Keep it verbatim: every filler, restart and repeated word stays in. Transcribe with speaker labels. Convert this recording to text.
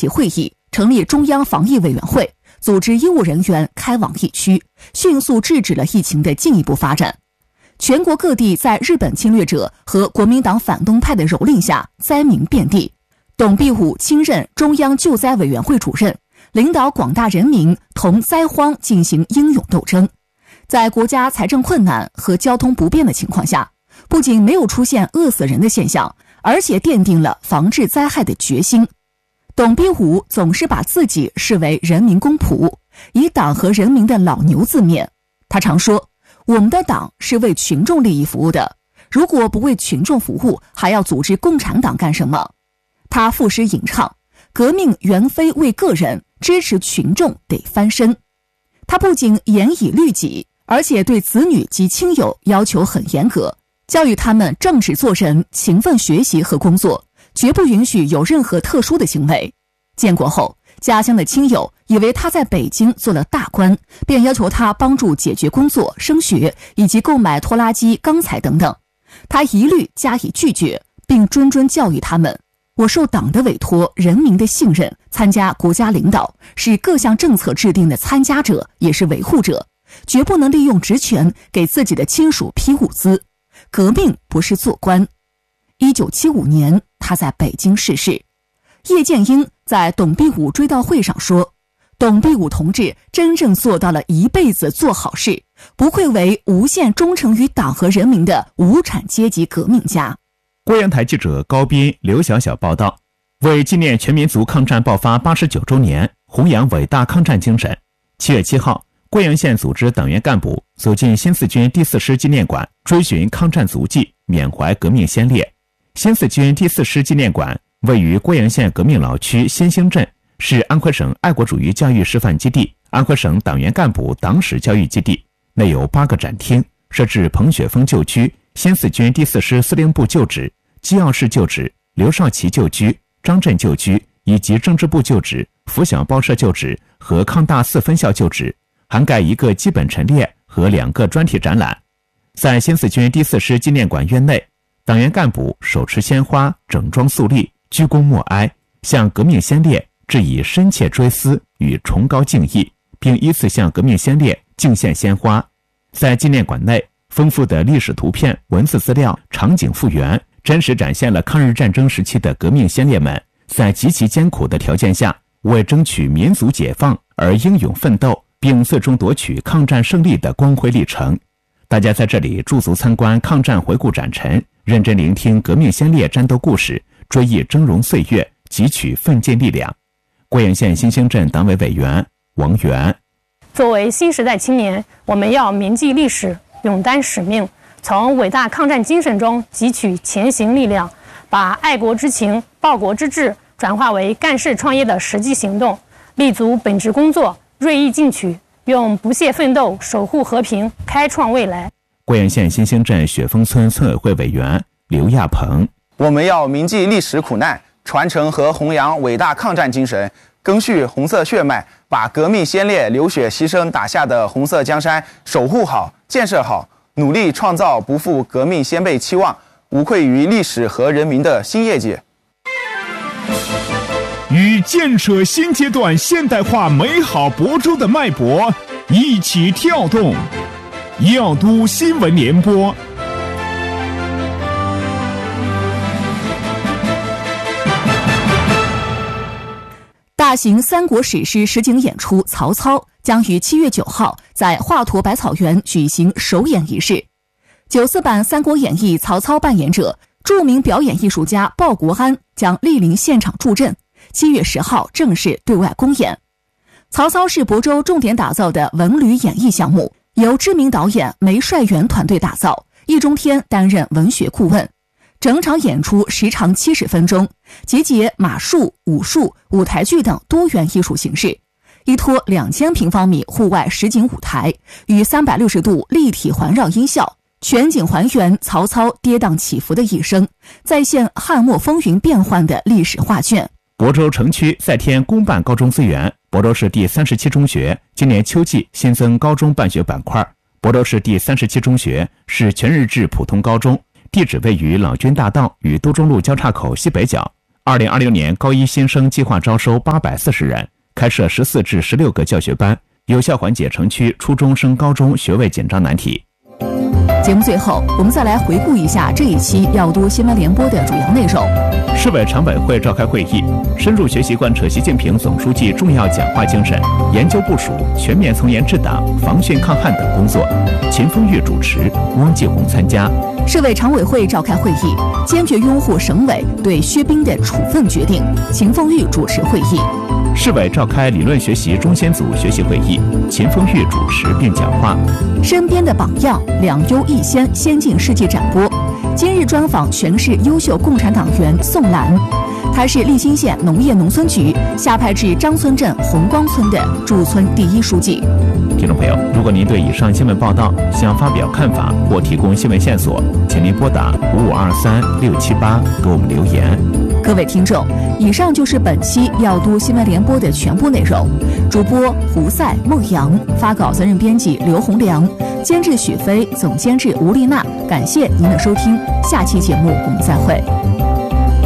Speaker 1: 起会议，成立中央防疫委员会，组织医务人员开往疫区，迅速制止了疫情的进一步发展。全国各地在日本侵略者和国民党反动派的蹂躏下，灾民遍地。董必武亲任中央救灾委员会主任，领导广大人民同灾荒进行英勇斗争。在国家财政困难和交通不便的情况下，不仅没有出现饿死人的现象，而且奠定了防治灾害的决心。董必武总是把自己视为人民公仆，以党和人民的老牛自勉。他常说，我们的党是为群众利益服务的，如果不为群众服务，还要组织共产党干什么？他赋诗吟唱，革命原非为个人，支持群众得翻身。他不仅严以律己，而且对子女及亲友要求很严格，教育他们正直做人，勤奋学习和工作，绝不允许有任何特殊的行为。建国后，家乡的亲友以为他在北京做了大官，便要求他帮助解决工作、升学以及购买拖拉机、钢材等等。他一律加以拒绝，并谆谆教育他们：我受党的委托，人民的信任，参加国家领导，是各项政策制定的参加者，也是维护者，绝不能利用职权给自己的亲属批物资。革命不是做官。一九七五年，他在北京逝世。叶剑英在董必武追悼会上说，董必武同志真正做到了一辈子做好事，不愧为无限忠诚于党和人民的无产阶级革命家。
Speaker 2: 贵阳台记者高斌、刘小小报道。为纪念全民族抗战爆发八十九周年，弘扬伟大抗战精神，七月七号，贵阳县组织党员干部走进新四军第四师纪念馆，追寻抗战足迹，缅怀革命先烈。新四军第四师纪念馆位于贵阳县革命老区新兴镇，是安徽省爱国主义教育示范基地、安徽省党员干部党史教育基地，内有八个展厅，设置彭雪枫旧居、新四军第四师司令部旧址、机要室旧址、刘少奇旧居、张震旧居以及政治部旧址、拂晓报社旧址和抗大四分校旧址，涵盖一个基本陈列和两个专题展览。在新四军第四师纪念馆院内，党员干部手持鲜花，整装肃立，鞠躬默哀，向革命先烈致以深切追思与崇高敬意，并依次向革命先烈敬献鲜花。在纪念馆内，丰富的历史图片、文字资料、场景复原，真实展现了抗日战争时期的革命先烈们在极其艰苦的条件下，为争取民族解放而英勇奋斗，并最终夺取抗战胜利的光辉历程。大家在这里驻足参观抗战回顾展陈，认真聆听革命先烈战斗故事，追忆峥嵘岁月，汲取奋进力量。贵阳县新兴镇党委委员王源：
Speaker 3: 作为新时代青年，我们要铭记历史，勇担使命，从伟大抗战精神中汲取前行力量，把爱国之情、报国之志转化为干事创业的实际行动，立足本职工作，锐意进取，用不懈奋斗守护和平，开创未来。
Speaker 2: 贵阳县新兴镇雪峰村村委会委员刘亚鹏：
Speaker 4: 我们要铭记历史苦难，传承和弘扬伟大抗战精神，赓续红色血脉，把革命先烈流血牺牲打下的红色江山守护好、建设好，努力创造不负革命先辈期望、无愧于历史和人民的新业界。
Speaker 5: 与建设新阶段现代化美好亳州的脉搏一起跳动。耀都新闻联播。
Speaker 1: 大型三国史诗实景演出《曹操》将于七月九号在华佗百草园举行首演仪式。九四版《三国演义》曹操扮演者、著名表演艺术家鲍国安将莅临现场助阵，七月十号正式对外公演。曹操是亳州重点打造的文旅演艺项目，由知名导演梅帅元团队打造，易中天担任文学顾问。整场演出时长七十分钟，集结马术、武术、舞台剧等多元艺术形式，依托两千平方米户外实景舞台与三百六十度立体环绕音效，全景还原曹操跌宕起伏的一生，再现汉末风云变幻的历史画卷。
Speaker 2: 亳州城区再添公办高中资源，亳州市第三十七中学今年秋季新增高中办学板块。亳州市第三十七中学是全日制普通高中，地址位于老君大道与都中路交叉口西北角， 二零二六年高一新生计划招收八百四十人，开设十四至十六个教学班，有效缓解城区初中升高中学位紧张难题。
Speaker 1: 节目最后，我们再来回顾一下这一期要读新闻联播的主要内容。
Speaker 2: 市委常委会召开会议，深入学习贯彻习近平总书记重要讲话精神，研究部署全面从严治党、防汛抗旱等工作。秦风玉主持，汪继红参加。
Speaker 1: 市委常委会召开会议，坚决拥护省委对薛斌的处分决定。秦凤玉主持会议。
Speaker 2: 市委召开理论学习中先组学习会议，秦风玉主持并讲话。
Speaker 1: 身边的榜样，两优一先先进事迹展播。今日专访全市优秀共产党员宋兰，他是利辛县农业农村局下派至张村镇红光村的驻村第一书记。
Speaker 2: 听众朋友，如果您对以上新闻报道想发表看法或提供新闻线索，请您拨打五五二三六七八给我们留言。
Speaker 1: 各位听众，以上就是本期要读新闻联播的全部内容。主播胡赛、孟阳，发稿责任编辑刘洪良，监制许飞，总监制吴丽娜。感谢您的收听，下期节目我们再会。